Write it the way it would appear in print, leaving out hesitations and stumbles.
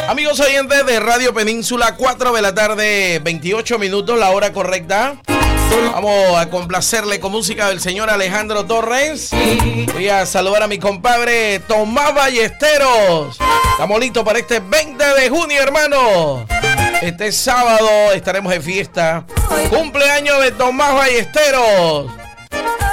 Amigos oyentes de Radio Península, 4 de la tarde, 28 minutos, la hora correcta. Vamos a complacerle con música del señor Alejandro Torres. Voy a saludar a mi compadre Tomás Ballesteros. Estamos listos para este 20 de junio, hermano. Este sábado estaremos de fiesta. Cumpleaños de Tomás Ballesteros.